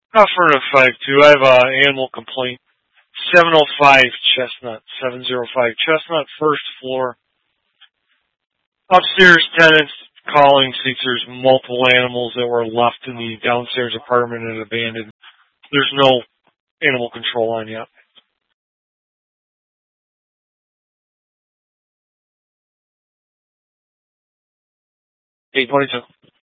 Offer a 5-2. I have an animal complaint. 705 Chestnut. 705 Chestnut, first floor. Upstairs tenants calling since there's multiple animals that were left in the downstairs apartment and abandoned. There's no animal control on yet. 822.